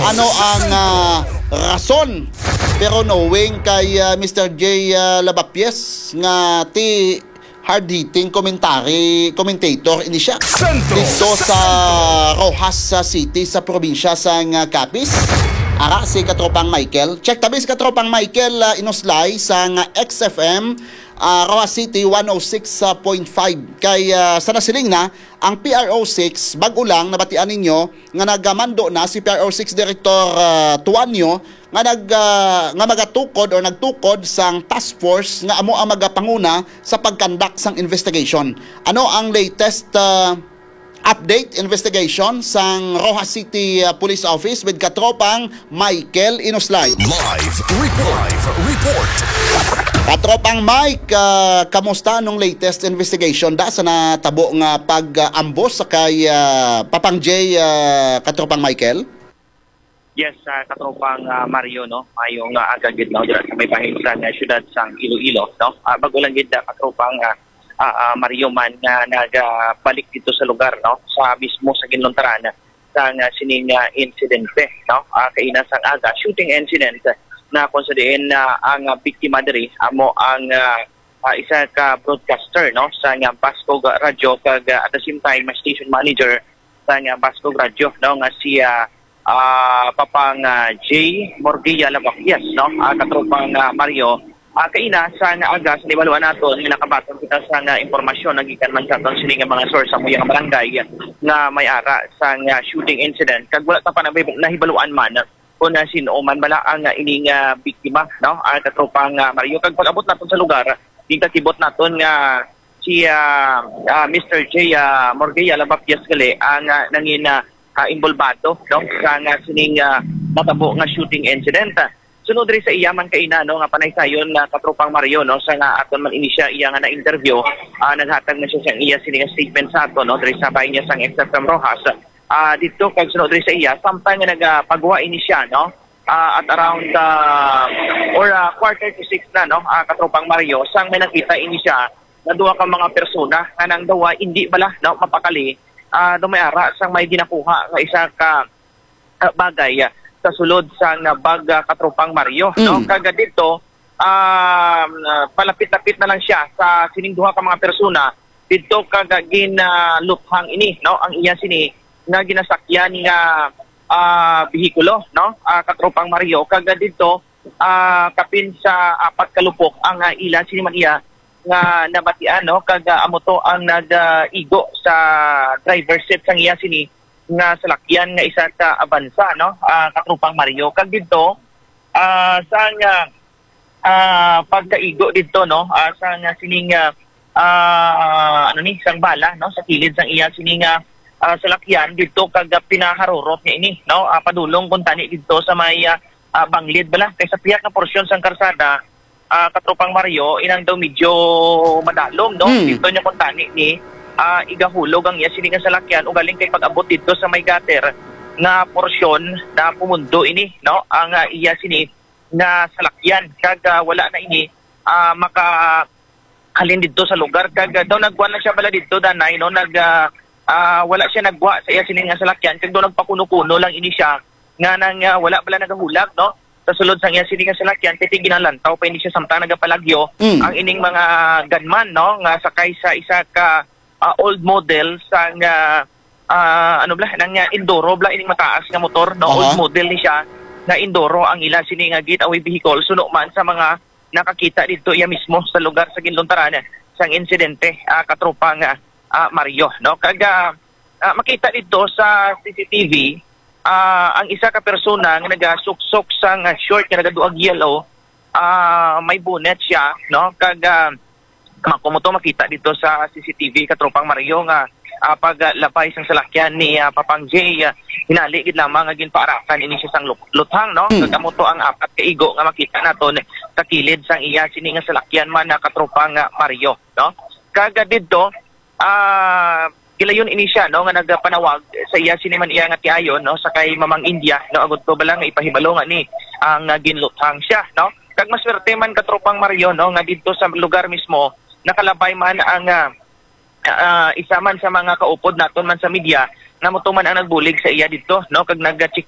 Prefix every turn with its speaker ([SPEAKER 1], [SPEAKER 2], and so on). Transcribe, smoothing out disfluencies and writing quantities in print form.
[SPEAKER 1] ano ang rason. Pero knowing kay Mr. J. Lavapiés nga ti hard-hitting commentator ini siya dito sa Rojas City sa probinsya sa Capiz. Ara si Katropang Michael. Check tabi si Katropang Michael inuslay sa XFM Rojas City 106.5 kay sa nasiling na ang PRO6 bag-o lang nabatian ninyo nga nagamando na si PRO6 Director Tuanyo nga magatukod or nagtukod sang task force nga amo ang magapanguna sa pagkandak sang investigation. Ano ang latest update investigation sang Rojas City Police Office with Katropang Michael Inuslay.
[SPEAKER 2] Live report.
[SPEAKER 1] Katropang Mike, kamusta nung latest investigation da sa natabo nga pag-ambos sa kay Papang J, Katropang Michael?
[SPEAKER 3] Yes, Katropang Mario, no? Mayong agagid na dyan sa may pahinsan na syudad sang Iloilo, no? Bago lang gid Katropang Mario man nga nagbalik dito sa lugar, no? Sa mismo sa Ginlontaran sa sining insidente, no? Kaina sang aga shooting incident na kung saan ang biktima diri amo ang isa ka broadcaster, no? Sa Bascog Radio kag at the same time station manager sa Bascog Radio, no? Nga si Papang J. Morgia Lavapiés, no? Katropang Mario. Kaina sa aga sa nibaluan naton nakabaton kita sa impormasyon nagikan man sa aton sining mga source sa muyang barangay nga may ara sa shooting incident kag wala ta pa nahibaluan man kung sino man bala ang ining biktima, no? Katropang Mario kag pag-abot naton sa lugar kita kibot naton nga si Mr. J. Morgia Lavapiés gali ang nangin involvado, no? Sa sining natabo nga shooting incident. Sunod rin sa iya man kaina, no, nga panay sayon na Katropang Mario, no, sa nga aton man ini siya iya nga na interview, naghatag na siya sa iya sining statement sa aton, no, diri sa bahay niya sang XFM Rojas. Dito kag sunod rin sa iya samtang nga nagpagawa ini siya, no, at around or 5:46 na, no, Katropang Mario, sang may nakita ini siya na duha ka mga persona nga nang dawa hindi bala, no, mapakali dumayara sang may ginakuha nga isa ka bagay sa sulod sa bag Katropang Mario, no? Kaga dito palapit-lapit na lang siya sa sining duha ka mga persona dito kaga luthang ini, no? Ang iya sini nga ginasakyan nga behikulo, no? Katropang Mario kaga dito kapin sa apat kalupok ang ila sini man iya nga nabatian, no? Kaga amo to ang nag-igo sa driver seat sang iya sini nga salakyan nga isa ka Avanza, no? Katropang Mario kag dito sa nga pagkaigo dito, no? Sa nga sining sang bala, no? Sa kilid sang iya sining salakyan dito kag pinaharurot niya ini, no? Padulong kun tani dito sa may banglid bala kay sa piyak na porsyon sang karsada Katropang Mario inang daw medyo madalom, no? Dito niya kun tani ni igahulog ang iya sining salakyan o galing kay pag-abot dito sa may gutter na porsyon na pumundo ini, no? Ang iya sini na salakyan kag wala na ini makahalin dito sa lugar kag daw nagwa na siya bala dito danay, no? Wala siya nagwa sa iya sining salakyan kag daw nagpakuno-kuno lang ini siya nga nang wala bala nagahulag, no? Sa sulod sang iya sining salakyan kay ginalantaw pa ini siya samtang nagapalagyo ang ining mga gunman, no? Nga sakay sa isa ka old model sa nang Enduro bla ining mataas nga motor, no? Old model ni siya na Enduro ang ila sini nga getaway vehicle suno man sa mga nakakita dito iya mismo sa lugar sa Ginlontaran sang insidente Katropang Mario, no? Kaga makita dito sa CCTV ang isa ka persona nga nagasuksok sang short nga nagaduag yellow may bonnet siya, no? Kaga kumuto makita dito sa CCTV Katropang Mario nga paglapay sang salakyan ni Papang J hinali gid lamang nga ginpaarakan ini siya sang luthang, no? Kagamuto ang apat ka igo nga makita naton sa kilid sang iya sini nga salakyan man na Katropang Mario, no? Kaga dito kilayon ini siya, no, nga nagpanawag sa iya sini man iya nga tiayon, no, sa kay Mamang India, no? Agud ko bala nga ipahibalo nga ni ang ginluthang siya, no? Kag maswerte man Katropang Mario, no, nga dito sa lugar mismo nakalabay man ang isa man sa mga kaupod naton man sa media na mo man ang nagbulig sa iya dito, no? Kag nag-check